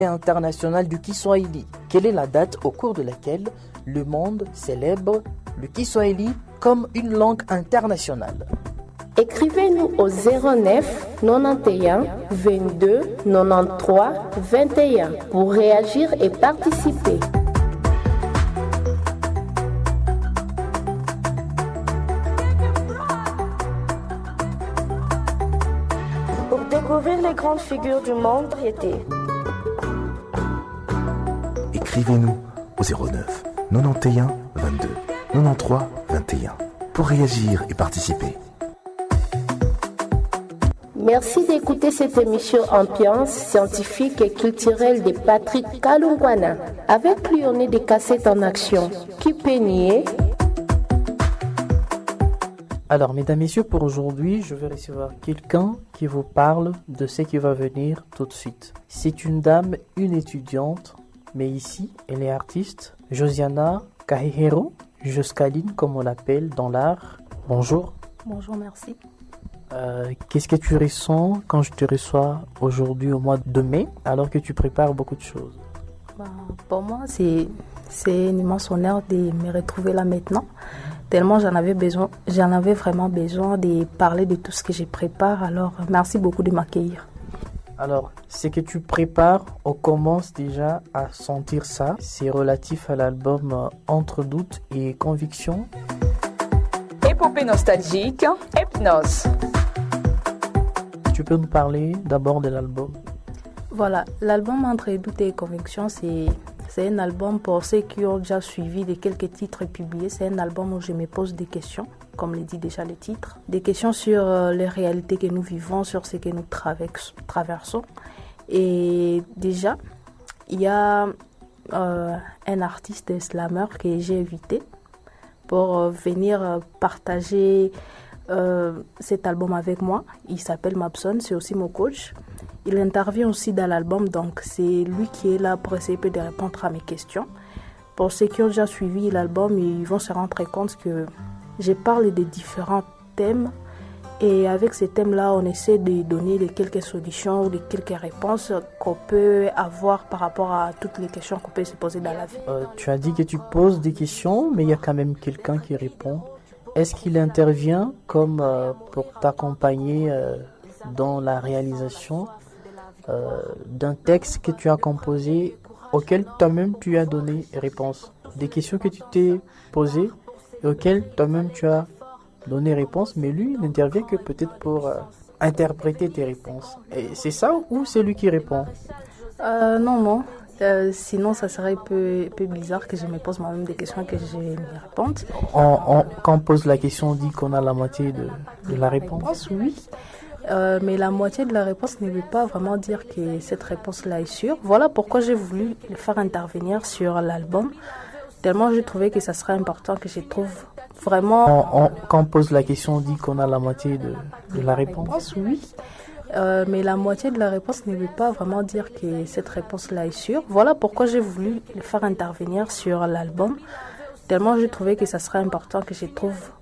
internationale du Kiswahili. Quelle est la date au cours de laquelle le monde célèbre le Kiswahili comme une langue internationale? Écrivez-nous au 09 91 22 93 21 pour réagir et participer. Pour découvrir les grandes figures du monde, écrivez-nous au 09 91 22 93 21 pour réagir et participer. Merci d'écouter cette émission Ambiance scientifique et culturelle de Patrick Kalungwana. Avec lui, on est des cassettes en action. Qui peut nier? Alors, mesdames, messieurs, pour aujourd'hui, je vais recevoir quelqu'un qui vous parle de ce qui va venir tout de suite. C'est une dame, une étudiante, mais ici, elle est artiste. Josiana Kahihero, Joscaline, comme on l'appelle dans l'art. Bonjour. Bonjour, merci. Qu'est-ce que tu ressens quand je te reçois aujourd'hui au mois de mai, alors que tu prépares beaucoup de choses? Pour moi, c'est un immense honneur de me retrouver là maintenant. Tellement j'en avais vraiment besoin de parler de tout ce que je prépare. Alors, merci beaucoup de m'accueillir. Alors, ce que tu prépares, on commence déjà à sentir ça. C'est relatif à l'album Entre doute et conviction. Épopée nostalgique, Hypnose. Tu peux nous parler d'abord de l'album? Voilà, l'album Entre doute et conviction, c'est un album pour ceux qui ont déjà suivi de quelques titres publiés. C'est un album où je me pose des questions, comme le dit déjà le titre. Des questions sur les réalités que nous vivons, sur ce que nous traversons. Et déjà, il y a un artiste slammer que j'ai invité pour venir partager cet album avec moi. Il s'appelle Mabson, c'est aussi mon coach. Il intervient aussi dans l'album, donc c'est lui qui est là pour essayer de répondre à mes questions. Pour ceux qui ont déjà suivi l'album, ils vont se rendre compte que je parle de différents thèmes et avec ces thèmes-là, on essaie de donner quelques solutions ou quelques réponses qu'on peut avoir par rapport à toutes les questions qu'on peut se poser dans la vie. Tu as dit que tu poses des questions, mais il y a quand même quelqu'un qui répond. Est-ce qu'il intervient comme pour t'accompagner dans la réalisation d'un texte que tu as composé auquel toi-même tu as donné réponse? Des questions que tu t'es posées et auxquelles toi-même tu as donné réponse, mais lui il n'intervient que peut-être pour interpréter tes réponses. Et c'est ça ou c'est lui qui répond? Non. Sinon, ça serait un peu bizarre que je me pose moi-même des questions que je me réponde. Quand on pose la question, on dit qu'on a la moitié de la réponse. Oui. Mais la moitié de la réponse ne veut pas vraiment dire que cette réponse-là est sûre. Voilà pourquoi j'ai voulu le faire intervenir sur l'album. Tellement j'ai trouvé que ça serait important que je trouve vraiment... Quand on pose la question, on dit qu'on a la moitié de la réponse. Oui. Mais la moitié de la réponse ne veut pas vraiment dire que cette réponse-là est sûre. Voilà pourquoi j'ai voulu le faire intervenir sur l'album. Tellement j'ai trouvé que ça serait important que je trouve